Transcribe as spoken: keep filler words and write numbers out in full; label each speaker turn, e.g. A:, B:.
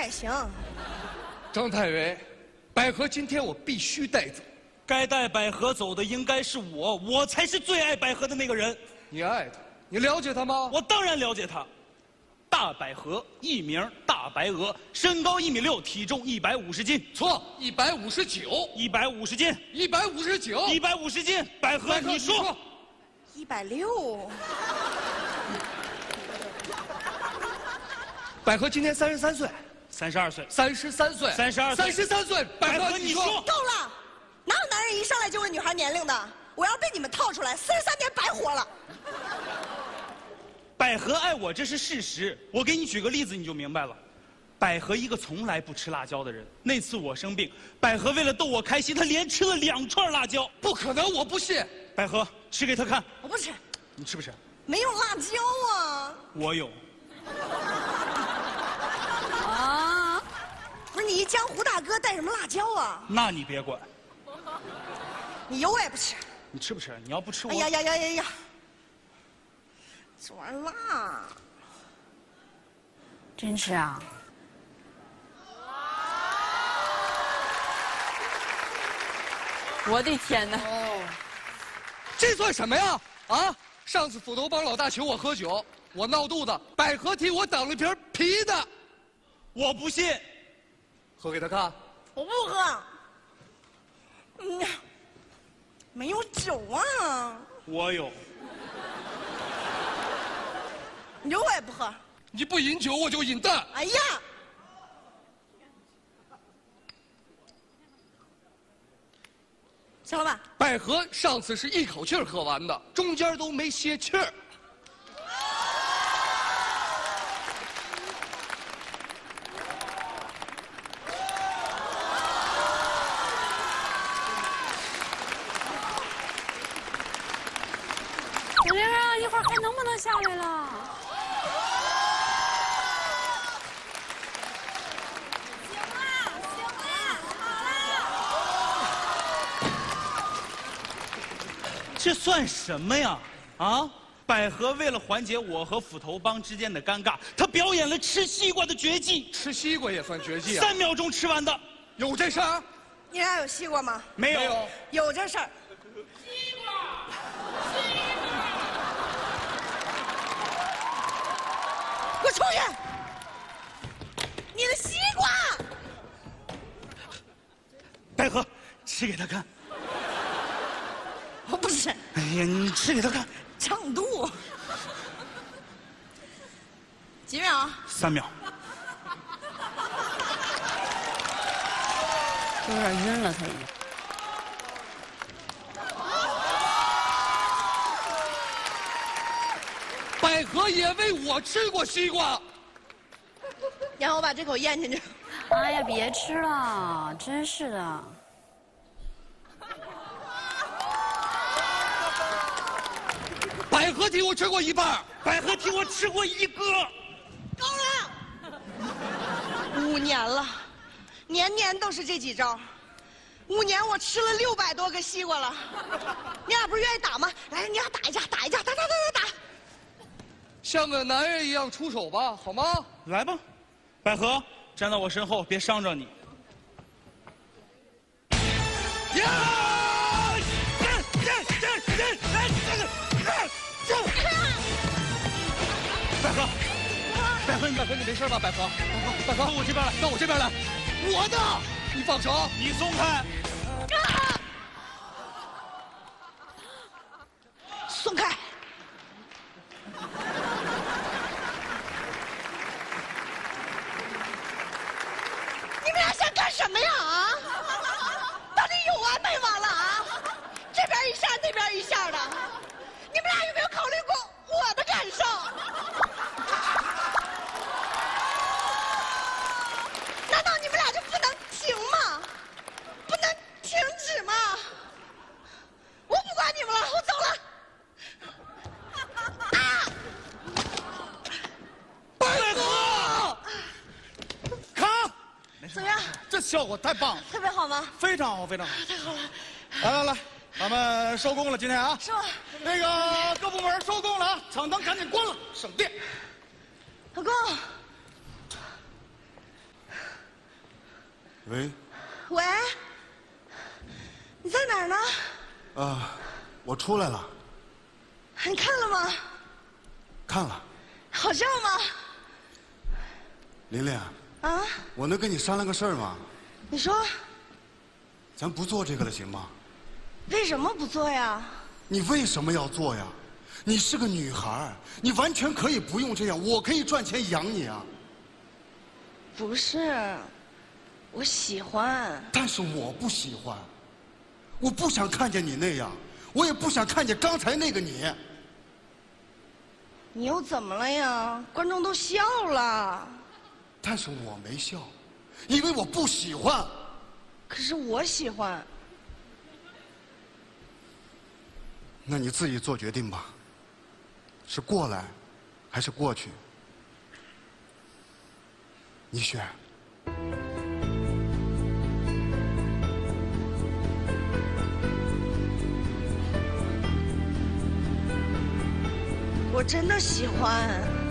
A: 也行。
B: 张太尉，百合今天我必须带走。
C: 该带百合走的应该是我，我才是最爱百合的那个人。
B: 你爱她，你了解她吗？
C: 我当然了解她。大百合，艺名大白鹅，身高一米六，体重一百五十斤。
B: 错，一百五十九。
C: 一百五十斤。
B: 一百五十九。
C: 一百五十斤。百合，你说。
A: 一百六。
B: 百合今年三十三岁。
C: 三十二岁。
B: 三十三岁。
C: 三十二岁。
B: 三十三岁。
C: 百合，你说。
A: 够了！哪有男人一上来就问女孩年龄的？我要被你们套出来，四十三年白活了。
C: 百合爱我，这是事实。我给你举个例子，你就明白了。百合一个从来不吃辣椒的人，那次我生病，百合为了逗我开心，她连吃了两串辣椒。
B: 不可能，我不信。
C: 百合，吃给她看。
A: 我不吃。
C: 你吃不吃？
A: 没有辣椒啊。
C: 我有。
A: 啊！不是你一江湖大哥带什么辣椒啊？
C: 那你别管。
A: 你有我也不吃。
C: 你吃不吃？你要不吃我……
A: 哎呀呀呀呀呀！这玩意儿辣。
D: 真吃啊？我的天哪！
B: 哦，这算什么呀？啊！上次斧头帮老大请我喝酒，我闹肚子，百合替我挡了瓶啤的。
C: 我不信。
B: 喝给他看。
A: 我不喝。嗯，没有酒啊。
C: 我有。
A: 有我也不喝。
B: 你不饮酒，我就饮蛋。
A: 哎呀！行了吧？
B: 百合上次是一口气儿喝完的，中间都没歇气儿。
D: 小玲啊，一会儿还能不能下来了？
A: 行了，行了，好了。
C: 这算什么呀？啊！百合为了缓解我和斧头帮之间的尴尬，她表演了吃西瓜的绝技。
B: 吃西瓜也算绝技啊！
C: 三秒钟吃完的，
B: 有这事儿？
A: 你俩有西瓜吗？
C: 没有。
B: 没有。
A: 有这事儿。
D: 西瓜，西瓜。
A: 给我出去！你的西瓜！
C: 百合，吃给他看。
A: 我不吃。
C: 哎呀，你吃给他看。
A: 胀肚。几秒？
C: 三秒。
D: 有点晕了，他已经。
B: 百合也为我吃过西瓜。
A: 然后我把这口咽进去。
D: 哎呀，别吃了，真是的。
B: 百合替我吃过一半，
C: 百合替我吃过一个。
A: 够了。五年了，年年都是这几招。五年我吃了六百多个西瓜了。你俩不是愿意打吗？来，你俩打一架，打一架，打打打打打。
B: 像个男人一样出手吧，好吗？
C: 来吧，百合，站到我身后，别伤着你。呀！这这这这来这个，这百合，百合，
B: 百合，你没事吧？百合，百合，百合，
C: 到我这边来，
B: 到我这边来，我的，你放手，
C: 你松开。
A: 松开。你们俩想干什么呀？啊！到底有完没完了啊？这边一下，那边一下的，你们俩有没有考虑过我的感受？难道你们俩就不能停吗？不能停止吗？我不管你们了，我走了。
B: 百合，
C: 卡，
A: 怎么样？
C: 这效果太棒了，
A: 特别好吗？
C: 非常好，非常好。
A: 太好了。
C: 来来来，咱们收工了，今天啊。
A: 是吧？
C: 那个各部门收工了啊，厂灯赶紧关了，省电。
A: 老公，
E: 喂。
A: 喂，你在哪儿呢？
E: 啊，我出来了。
A: 你看了吗？
E: 看了。
A: 好笑吗？
E: 琳琳。
A: 啊？
E: 我能跟你商量个事儿吗？
A: 你说。
E: 咱不做这个了，行吗？
A: 为什么不做呀？
E: 你为什么要做呀？你是个女孩，你完全可以不用这样，我可以赚钱养你啊。
A: 不是，我喜欢。
E: 但是我不喜欢，我不想看见你那样，我也不想看见刚才那个你。
A: 你又怎么了呀？观众都笑了。
E: 但是我没笑，因为我不喜欢。
A: 可是我喜欢。
E: 那你自己做决定吧，是过来，还是过去？你选。
A: 我真的喜欢。